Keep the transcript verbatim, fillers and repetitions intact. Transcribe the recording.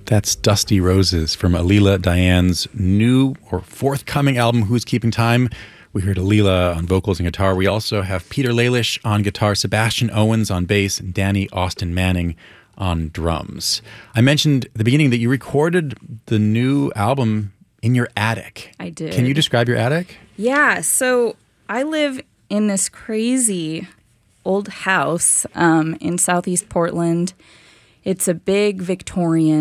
That's Dusty Roses from Alila Diane's new or forthcoming album, Who's Keeping Time? We heard Alila on vocals and guitar. We also have Peter Lalish on guitar, Sebastian Owens on bass, and Danny Austin Manning on drums. I mentioned at the beginning that you recorded the new album in your attic. I did. Can you describe your attic? Yeah, so I live in this crazy old house um, in southeast Portland. It's a big Victorian